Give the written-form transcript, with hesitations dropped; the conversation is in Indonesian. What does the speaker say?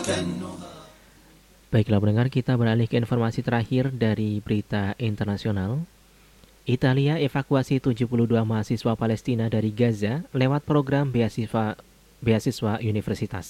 Baiklah pendengar, kita beralih ke informasi terakhir dari berita internasional. Italia evakuasi 72 mahasiswa Palestina dari Gaza lewat program beasiswa universitas.